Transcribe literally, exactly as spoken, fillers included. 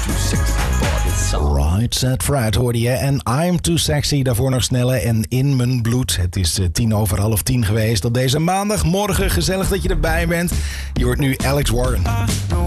Right Said Fred hoorde je en I'm Too Sexy. Daarvoor nog snelle en In Mijn Bloed. Het is uh, tien over half tien geweest op deze maandagmorgen. Gezellig dat je erbij bent. Je hoort nu Alex Warren.